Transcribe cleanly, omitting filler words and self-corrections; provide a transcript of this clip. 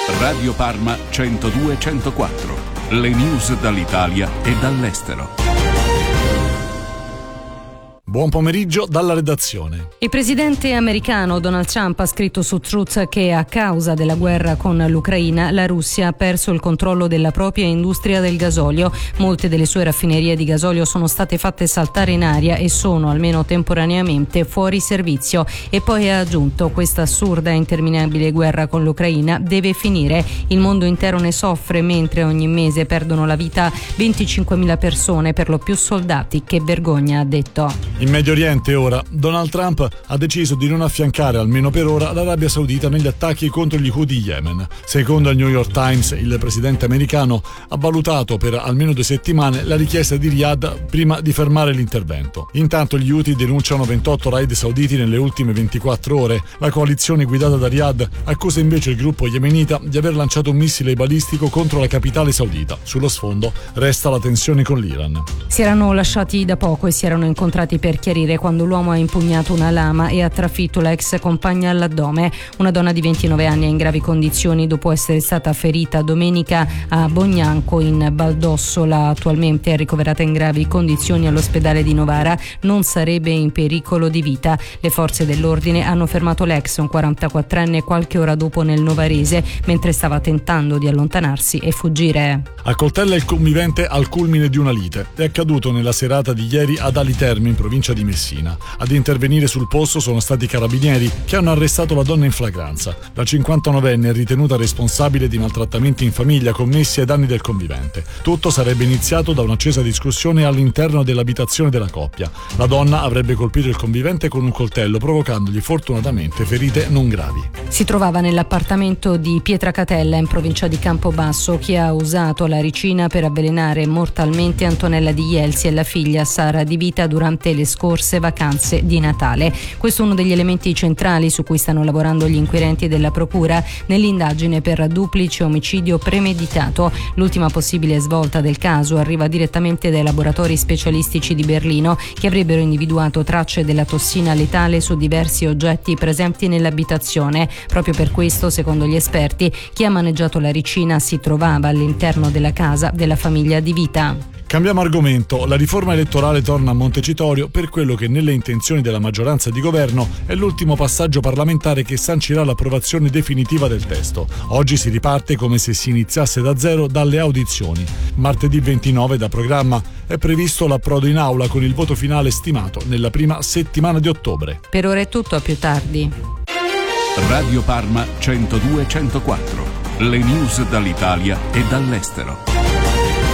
Radio Parma 102-104. Le news dall'Italia e dall'estero. Buon pomeriggio dalla redazione. Il presidente americano Donald Trump ha scritto su Truth che a causa della guerra con l'Ucraina la Russia ha perso il controllo della propria industria del gasolio. Molte delle sue raffinerie di gasolio sono state fatte saltare in aria e sono, almeno temporaneamente, fuori servizio. E poi ha aggiunto: questa assurda e interminabile guerra con l'Ucraina deve finire. Il mondo intero ne soffre mentre ogni mese perdono la vita 25.000 persone, per lo più soldati. Che vergogna, ha detto. In Medio Oriente ora, Donald Trump ha deciso di non affiancare, almeno per ora, l'Arabia Saudita negli attacchi contro gli Houthi Yemen. Secondo il New York Times, il presidente americano ha valutato per almeno 2 settimane la richiesta di Riyadh prima di fermare l'intervento. Intanto gli Houthi denunciano 28 raid sauditi nelle ultime 24 ore. La coalizione guidata da Riyadh accusa invece il gruppo yemenita di aver lanciato un missile balistico contro la capitale saudita. Sullo sfondo resta la tensione con l'Iran. Si erano lasciati da poco e si erano incontrati per chiarire quando l'uomo ha impugnato una lama e ha trafitto la ex compagna all'addome. Una donna di 29 anni è in gravi condizioni dopo essere stata ferita domenica a Bognanco in Valdossola. Attualmente è ricoverata in gravi condizioni all'ospedale di Novara. Non sarebbe in pericolo di vita. Le forze dell'ordine hanno fermato l'ex, un 44enne, qualche ora dopo nel Novarese mentre stava tentando di allontanarsi e fuggire. Accoltella il convivente al culmine di una lite. È accaduto nella serata di ieri ad Ali Terme, in provincia di Messina. Ad intervenire sul posto sono stati i carabinieri che hanno arrestato la donna in flagranza. La 59enne è ritenuta responsabile di maltrattamenti in famiglia commessi ai danni del convivente. Tutto sarebbe iniziato da un'accesa discussione all'interno dell'abitazione della coppia. La donna avrebbe colpito il convivente con un coltello, provocandogli fortunatamente ferite non gravi. Si trovava nell'appartamento di Pietracatella, in provincia di Campobasso, chi ha usato la ricina per avvelenare mortalmente Antonella Di Jelsi e la figlia Sara Di Vita durante le scorse vacanze di Natale. Questo è uno degli elementi centrali su cui stanno lavorando gli inquirenti della procura nell'indagine per duplice omicidio premeditato. L'ultima possibile svolta del caso arriva direttamente dai laboratori specialistici di Berlino, che avrebbero individuato tracce della tossina letale su diversi oggetti presenti nell'abitazione. Proprio per questo, secondo gli esperti, chi ha maneggiato la ricina si trovava all'interno della casa della famiglia Di Vita. Cambiamo argomento. La riforma elettorale torna a Montecitorio per quello che nelle intenzioni della maggioranza di governo è l'ultimo passaggio parlamentare che sancirà l'approvazione definitiva del testo. Oggi si riparte come se si iniziasse da zero dalle audizioni. Martedì 29 da programma è previsto l'approdo in aula con il voto finale stimato nella prima settimana di ottobre. Per ora è tutto, a più tardi. Radio Parma 102-104. Le news dall'Italia e dall'estero.